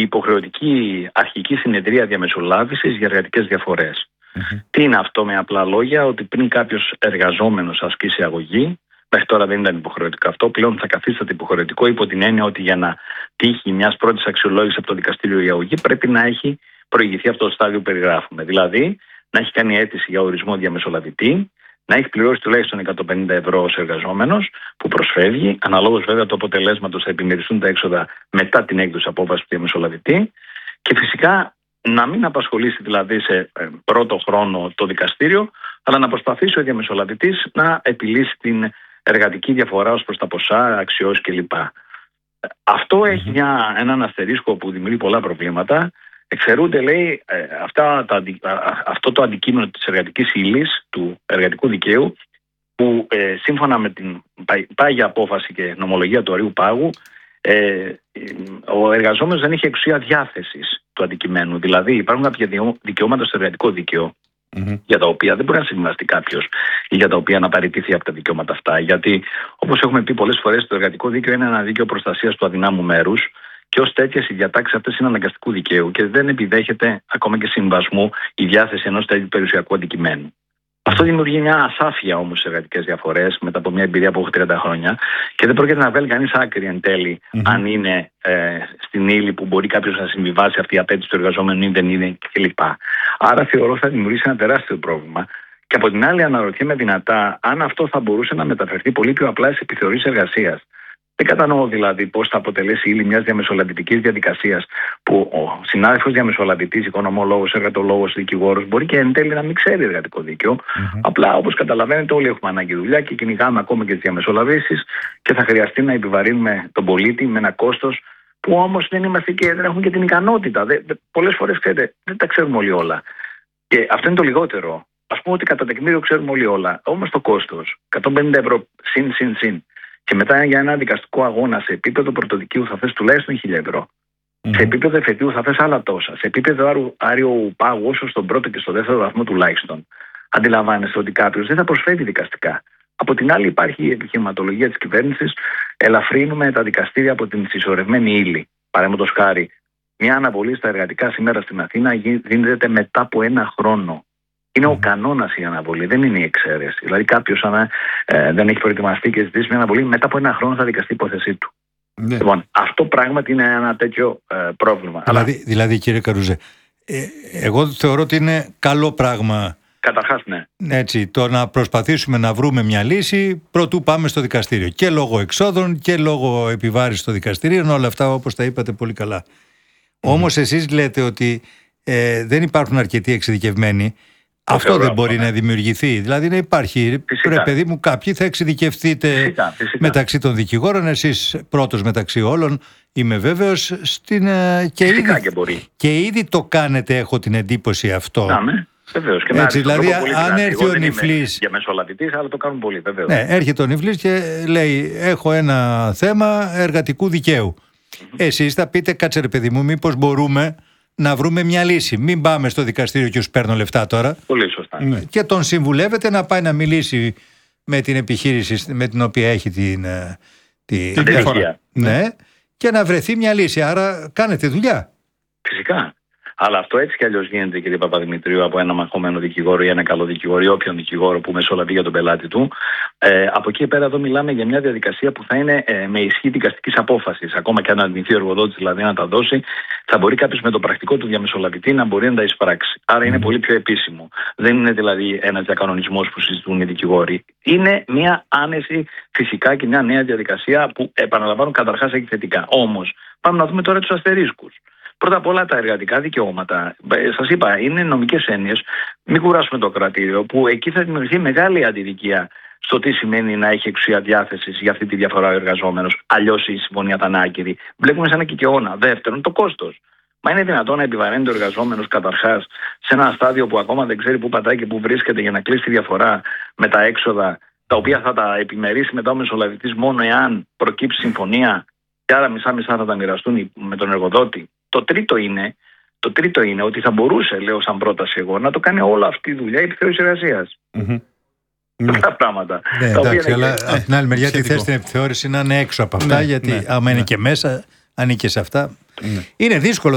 υποχρεωτική αρχική συνεδρία διαμεσολάβησης για εργατικές διαφορές. Τι είναι αυτό με απλά λόγια? Ότι πριν κάποιος εργαζόμενος ασκήσει αγωγή, μέχρι τώρα δεν ήταν υποχρεωτικό αυτό, πλέον θα καθίσταται υποχρεωτικό υπό την έννοια ότι για να τύχει μιας πρώτης αξιολόγησης από το δικαστήριο η αγωγή πρέπει να έχει προηγηθεί αυτό το στάδιο που περιγράφουμε. Δηλαδή να έχει κάνει αίτηση για ορισμό διαμεσολαβητή, να έχει πληρώσει τουλάχιστον 150 ευρώ ως εργαζόμενος που προσφεύγει, αναλόγως βέβαια του αποτελέσματος θα επιμεριστούν τα έξοδα μετά την έκδοση απόφασης του διαμεσολαβητή, και φυσικά να μην απασχολήσει δηλαδή σε πρώτο χρόνο το δικαστήριο, αλλά να προσπαθήσει ο διαμεσολαβητής να επιλύσει την εργατική διαφορά ως προς τα ποσά, αξιώσεις κλπ. Αυτό έχει έναν αστερίσκο που δημιουργεί πολλά προβλήματα. Εξαιρούνται, λέει, αυτό το αντικείμενο της εργατικής ύλης του εργατικού δικαίου, που σύμφωνα με την πάγια απόφαση και νομολογία του Αριού Πάγου, ο εργαζόμενος δεν έχει εξουσία διάθεσης του αντικειμένου. Δηλαδή υπάρχουν κάποια δικαιώματα στο εργατικό δίκαιο για τα οποία δεν μπορεί να συμβιβαστεί κάποιος ή για τα οποία να παραιτηθεί από τα δικαιώματα αυτά. Γιατί, όπως έχουμε πει πολλές φορές, το εργατικό δίκαιο είναι ένα δίκαιο προστασίας του αδυνάμου μέρους και ως τέτοιες οι διατάξεις αυτές είναι αναγκαστικού δικαίου και δεν επιδέχεται ακόμα και συμβασμού η διάθεση ενός τέτοιου περιουσιακού αντικειμένου. Αυτό δημιουργεί μια ασάφεια όμως στις εργατικές διαφορές μετά από μια εμπειρία που έχω 30 χρόνια και δεν πρόκειται να βγάλει κανείς άκρη εν τέλει αν είναι στην ύλη που μπορεί κάποιος να συμβιβάσει αυτή η απέτηση του εργαζόμενου ή δεν είναι κλπ. Άρα θεωρώ θα δημιουργήσει ένα τεράστιο πρόβλημα. Και από την άλλη αναρωτιέμαι δυνατά αν αυτό θα μπορούσε να μεταφερθεί πολύ πιο απλά σε επιθεωρήσεις εργασίας. Δεν κατανοώ δηλαδή πώς θα αποτελέσει ύλη μιας διαμεσολαβητικής διαδικασίας που ο συνάδελφος διαμεσολαβητής, οικονομολόγος, εργατολόγος, δικηγόρος μπορεί και εν τέλει να μην ξέρει εργατικό δίκαιο. Απλά, όπως καταλαβαίνετε, όλοι έχουμε ανάγκη δουλειά και κυνηγάμε ακόμα και τις διαμεσολαβήσεις και θα χρειαστεί να επιβαρύνουμε τον πολίτη με ένα κόστος που όμως δεν είμαστε και δεν έχουμε και την ικανότητα. Πολλές φορές, ξέρετε, δεν τα ξέρουμε όλοι όλα. Και αυτό είναι το λιγότερο. Ας πούμε ότι κατά τεκμήριο ξέρουμε όλοι όλα. Όμως το κόστος, 150 ευρώ συν. Και μετά για ένα δικαστικό αγώνα σε επίπεδο πρωτοδικείου θα θες τουλάχιστον 1.000 ευρώ. Σε επίπεδο εφετείου θα θες άλλα τόσα. Σε επίπεδο Άριου Πάγου, όσο στον πρώτο και στο δεύτερο βαθμό τουλάχιστον. Αντιλαμβάνεστε ότι κάποιος δεν θα προσφέρει δικαστικά. Από την άλλη, υπάρχει η επιχειρηματολογία της κυβέρνησης. Ελαφρύνουμε τα δικαστήρια από την συσσωρευμένη ύλη. Παραδείγματος χάρη, μια αναβολή στα εργατικά σήμερα στην Αθήνα γίνεται μετά από ένα χρόνο. Είναι ο κανόνας η αναβολή, δεν είναι η εξαίρεση. Δηλαδή, κάποιος αν δεν έχει προετοιμαστεί και ζητήσει μια αναβολή, μετά από ένα χρόνο θα δικαστεί η υπόθεσή του. Ναι. Λοιπόν, αυτό πράγματι είναι ένα τέτοιο πρόβλημα. Δηλαδή, κύριε Καρούζε, εγώ θεωρώ ότι είναι καλό πράγμα. Καταρχάς, ναι. Έτσι, το να προσπαθήσουμε να βρούμε μια λύση προτού πάμε στο δικαστήριο. Και λόγω εξόδων και λόγω επιβάρησης στο δικαστήριο, όλα αυτά όπως τα είπατε πολύ καλά. Όμως, εσείς λέτε ότι δεν υπάρχουν αρκετοί εξειδικευμένοι. Αυτό δεν μπορεί να δημιουργηθεί. Δηλαδή να υπάρχει. Ρε παιδί μου, κάποιοι θα εξειδικευτείτε φυσικά. Μεταξύ των δικηγόρων, εσείς πρώτος μεταξύ όλων, είμαι βέβαιος. Και ήδη το κάνετε, έχω την εντύπωση αυτό. Ναι, βεβαίως. Και έτσι, δηλαδή, αν έρθει ο νηφλής. Για μεσολαβητής, αλλά το κάνουν πολύ, βεβαίως. Ναι, έρχεται ο νηφλής και λέει: έχω ένα θέμα εργατικού δικαίου. Εσείς θα πείτε: κάτσε ρε παιδί μου, μήπως μπορούμε να βρούμε μια λύση. Μην πάμε στο δικαστήριο και σου παίρνω λεφτά τώρα. Πολύ σωστά. Και τον συμβουλεύετε να πάει να μιλήσει με την επιχείρηση με την οποία έχει την διαφορά. Ναι, και να βρεθεί μια λύση. Άρα κάνετε δουλειά. Φυσικά. Αλλά αυτό έτσι κι αλλιώς γίνεται, κύριε Παπαδημητρίου, από ένα μαχωμένο δικηγόρο ή ένα καλό δικηγόρο ή όποιον δικηγόρο που μεσολαβεί για τον πελάτη του. Από εκεί πέρα, εδώ μιλάμε για μια διαδικασία που θα είναι με ισχύ δικαστικής απόφασης. Ακόμα και αν αρνηθεί ο εργοδότης δηλαδή να τα δώσει, θα μπορεί κάποιος με το πρακτικό του διαμεσολαβητή να μπορεί να τα εισπράξει. Άρα είναι πολύ πιο επίσημο. Δεν είναι δηλαδή ένας διακανονισμός που συζητούν οι δικηγόροι. Είναι μια άνεση φυσικά και μια νέα διαδικασία που, επαναλαμβάνω, καταρχάς έχει θετικά. Όμως, πάμε να δούμε τώρα τους αστερίσκους. Πρώτα απ' όλα τα εργατικά δικαιώματα. Σας είπα, είναι νομικές έννοιες. Μην κουράσουμε το κρατήριο, που εκεί θα δημιουργηθεί μεγάλη αντιδικία στο τι σημαίνει να έχει εξουσία διάθεσης για αυτή τη διαφορά ο εργαζόμενος. Αλλιώς η συμφωνία θα είναι άκυρη. Βλέπουμε σαν ένα κικαιώνα. Δεύτερον, το κόστος. Μα είναι δυνατόν να επιβαρύνεται ο εργαζόμενος καταρχάς σε ένα στάδιο που ακόμα δεν ξέρει πού πατάει και πού βρίσκεται για να κλείσει τη διαφορά με τα έξοδα, τα οποία θα τα επιμερίσει μετά ο μεσολαβητής μόνο εάν προκύψει συμφωνία, και άρα μισά-μισά θα τα μοιραστούν με τον εργοδότη. Το τρίτο είναι ότι θα μπορούσε, λέω σαν πρόταση εγώ, να το κάνει όλη αυτή τη δουλειά η επιθεώρηση εργασίας. Αυτά πράγματα. Ναι, εντάξει, αλλά από την άλλη μεριά τη θέση στην επιθεώρηση να είναι έξω από αυτά, γιατί άμα είναι και μέσα, ανήκει σε αυτά. Είναι δύσκολο.